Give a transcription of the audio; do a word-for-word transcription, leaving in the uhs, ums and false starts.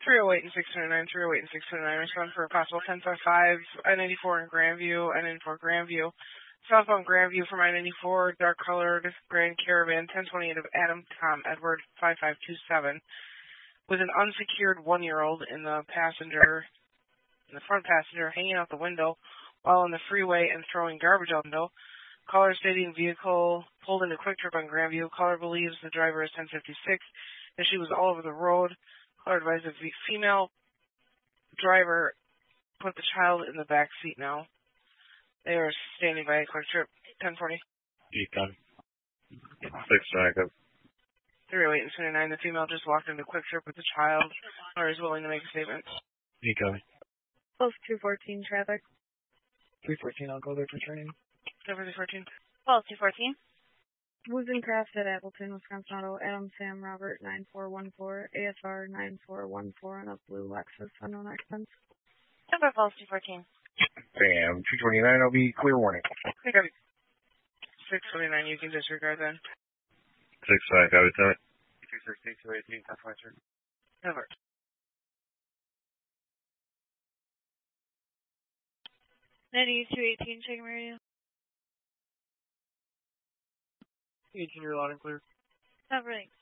three oh eight and six twenty-nine, three oh eight and six twenty-nine, respond for a possible ten five, I ninety-four in Grandview, I ninety-four Grandview. Southbound Grandview from I ninety-four, dark colored Grand Caravan, ten twenty-eight of Adam Tom Edward five five two seven, with an unsecured one-year-old in the passenger, in the front passenger, hanging out the window while on the freeway and throwing garbage out the window. Caller stating vehicle pulled into Quick Trip on Grandview. Caller believes the driver is ten fifty-six and she was all over the road. Caller advised the female driver put the child in the back seat now. They are standing by Quick Trip, ten forty. Econ. six Jacob. three oh eight and twenty-nine, the female just walked into Quick Trip with the child. Caller is willing to make a statement. Econ. Close two fourteen traffic. three fourteen, I'll go there for training. Over the fourteen. Close two fourteen. Wozencraft at Appleton, Wisconsin Auto, Adam Sam Robert nine four one four, A S R nine four one four, and a blue Lexus, unknown occupants. Number Falls two fourteen. Bam, two twenty-nine, I'll be clear warning. Okay. six twenty-nine, you can disregard then. six five, I would tell it. two sixteen, two eighteen, that's my turn. Over. ninety-two eighteen, checking radio. eighteen, you're loud and clear. Covering.